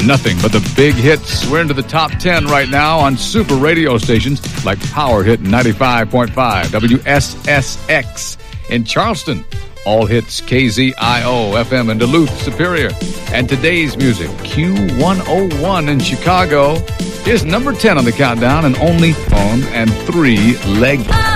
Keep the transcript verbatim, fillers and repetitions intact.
nothing but the big hits. We're into the top ten right now on super radio stations like Power Hit ninety-five point five, W S S X in Charleston. All Hits K Z I O F M in Duluth, Superior. And today's music, Q one oh one in Chicago, is number ten on the countdown and only on and three leg.